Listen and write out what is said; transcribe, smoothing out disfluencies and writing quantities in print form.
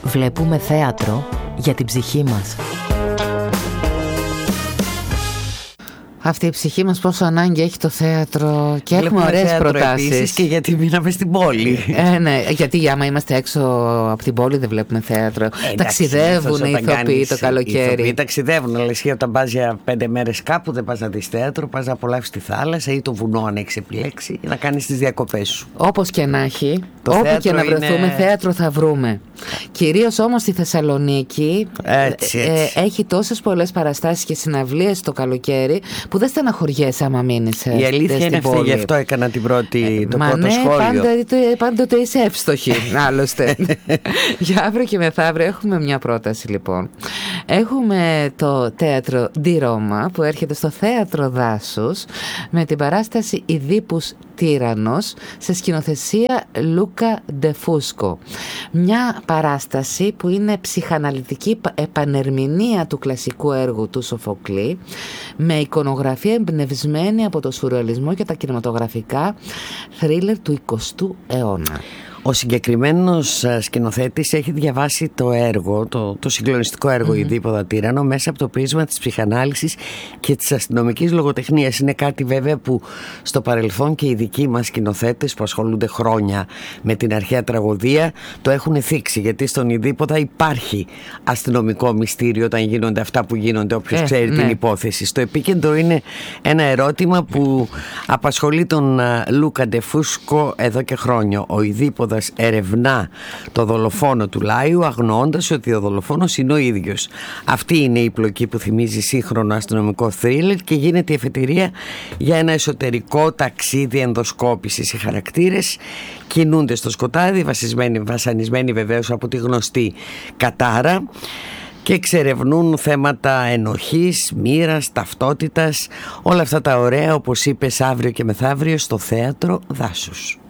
Βλέπουμε θέατρο για την ψυχή μας. Αυτή η ψυχή μας πόσο ανάγκη έχει το θέατρο. Και έχουμε ωραίες προτάσεις. Και γιατί μείναμε στην πόλη. Ναι, γιατί άμα είμαστε έξω από την πόλη δεν βλέπουμε θέατρο. Ταξιδεύουν οι ηθοποιοί το καλοκαίρι. Οι ηθοποιοί ταξιδεύουν, αλλά εσύ όταν πας για 5 μέρες κάπου δεν πας να δεις θέατρο, πας να απολαύσεις τη θάλασσα ή το βουνό αν έχεις επιλέξει, να κάνεις τις διακοπές σου. Όπως και να έχει, όπου και να βρεθούμε, θέατρο θα βρούμε. Κυρίως όμως στη Θεσσαλονίκη έχει τόσες πολλές παραστάσεις και συναυλίες το καλοκαίρι που δεν στεναχωριέσαι άμα μείνεις. Η αλήθεια είναι αυτή, γι' αυτό έκανα το πρώτο σχόλιο. Πάντοτε είσαι εύστοχη, άλλωστε. Για αύριο και μεθαύριο έχουμε μια πρόταση λοιπόν. Έχουμε το θέατρο Di Roma που έρχεται στο θέατρο Δάσους με την παράσταση «Ιδίπους Τύραννος» σε σκηνοθεσία Λούκα Ντεφούσκο. Μια παράσταση που είναι ψυχαναλυτική επανερμηνεία του κλασικού έργου του Σοφοκλή με εικονογραφία εμπνευσμένη από το σουρεαλισμό και τα κινηματογραφικά θρίλερ του 20ου αιώνα. Ο συγκεκριμένος σκηνοθέτης έχει διαβάσει το έργο, το συγκλονιστικό έργο «Ιδίποτα Τύραννο» μέσα από το πρίσμα της ψυχανάλυσης και της αστυνομικής λογοτεχνίας. Είναι κάτι βέβαια που στο παρελθόν και οι δικοί μας σκηνοθέτες που ασχολούνται χρόνια με την αρχαία τραγωδία το έχουν θίξει, γιατί στον Ιδίποτα υπάρχει αστυνομικό μυστήριο όταν γίνονται αυτά που γίνονται, όποιος ξέρει την υπόθεση. Στο επίκεντρο είναι ένα ερώτημα που απασχολεί τον Λούκα Ντεφούσκο εδώ και χρόνια. Ο Ιδίποδας ερευνά το δολοφόνο του Λάιου, αγνοώντας ότι ο δολοφόνος είναι ο ίδιος. Αυτή είναι η πλοκή που θυμίζει σύγχρονο αστυνομικό θρίλερ και γίνεται η εφετηρία για ένα εσωτερικό ταξίδι ενδοσκόπησης. Οι χαρακτήρες κινούνται στο σκοτάδι, βασανισμένοι βεβαίως από τη γνωστή κατάρα, και εξερευνούν θέματα ενοχής, μοίρας, ταυτότητας, όλα αυτά τα ωραία, όπως είπες, αύριο και μεθαύριο στο θέατρο Δάσους.